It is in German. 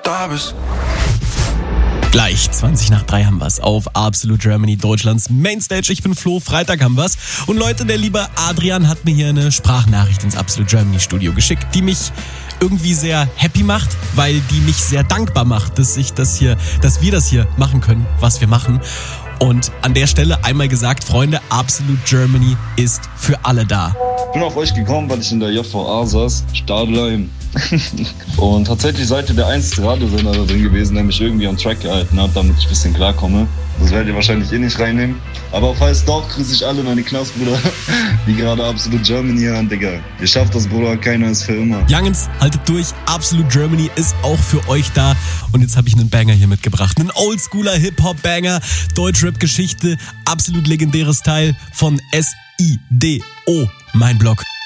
da bist. Gleich 2:20 haben wir's auf Absolute Germany, Deutschlands Mainstage. Ich bin Flo, Freitag haben wir's. Und Leute, der liebe Adrian hat mir hier eine Sprachnachricht ins Absolute Germany Studio geschickt, die mich irgendwie sehr happy macht, weil die mich sehr dankbar macht, dass wir das hier machen können, was wir machen. Und an der Stelle einmal gesagt, Freunde, Absolute Germany ist für alle da. Ich bin auf euch gekommen, weil ich in der JVA saß, Stadelheim. Und tatsächlich seid ihr der einzige Radiosender da drin gewesen, der mich irgendwie on track gehalten hat, damit ich ein bisschen klarkomme. Das werdet ihr wahrscheinlich nicht reinnehmen. Aber falls doch, grüße ich alle meine Knastbrüder, die gerade Absolute Germany hören, Digga. Ihr schafft das, Bruder, keiner ist für immer. Youngens, haltet durch, Absolute Germany ist auch für euch da. Und jetzt habe ich einen Banger hier mitgebracht. Einen Oldschooler Hip-Hop-Banger, Deutschrap-Geschichte, absolut legendäres Teil von SIDO, mein Blog.